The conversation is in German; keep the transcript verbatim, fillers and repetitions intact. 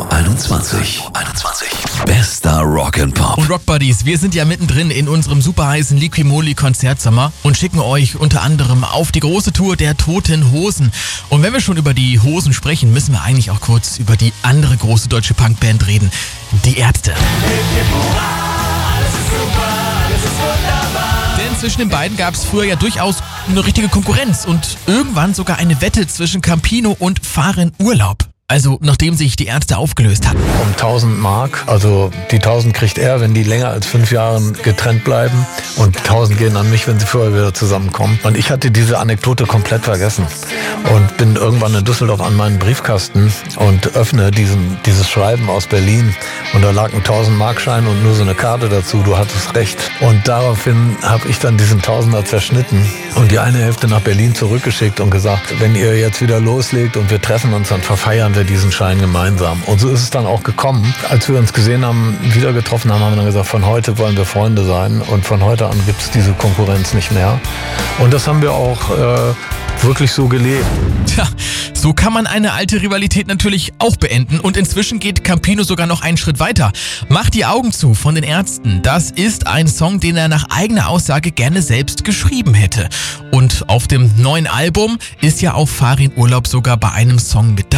einundzwanzig. einundzwanzig. Bester Rock'n'Pop. Und Rock Buddies, wir sind ja mittendrin in unserem super heißen Liquimoli Konzertsommer und schicken euch unter anderem auf die große Tour der Toten Hosen. Und wenn wir schon über die Hosen sprechen, müssen wir eigentlich auch kurz über die andere große deutsche Punkband reden, die Ärzte. Denn zwischen den beiden gab es früher ja durchaus eine richtige Konkurrenz und irgendwann sogar eine Wette zwischen Campino und Farin Urlaub. Also nachdem sich die Ärzte aufgelöst hatten. Um tausend Mark, also die tausend kriegt er, wenn die länger als fünf Jahre getrennt bleiben, und tausend gehen an mich, wenn sie vorher wieder zusammenkommen. Und ich hatte diese Anekdote komplett vergessen und bin irgendwann in Düsseldorf an meinen Briefkasten und öffne diesen, dieses Schreiben aus Berlin, und da lag ein tausend Mark Schein und nur so eine Karte dazu, du hattest recht. Und daraufhin habe ich dann diesen Tausender zerschnitten und die eine Hälfte nach Berlin zurückgeschickt und gesagt, wenn ihr jetzt wieder loslegt und wir treffen uns, dann verfeiern wir diesen Schein gemeinsam. Und so ist es dann auch gekommen. Als wir uns gesehen haben, wieder getroffen haben, haben wir dann gesagt, von heute wollen wir Freunde sein, und von heute an gibt es diese Konkurrenz nicht mehr. Und das haben wir auch äh, wirklich so gelebt. Tja, so kann man eine alte Rivalität natürlich auch beenden, und inzwischen geht Campino sogar noch einen Schritt weiter. Mach die Augen zu von den Ärzten. Das ist ein Song, den er nach eigener Aussage gerne selbst geschrieben hätte. Und auf dem neuen Album ist ja auch Farin Urlaub sogar bei einem Song mit dabei.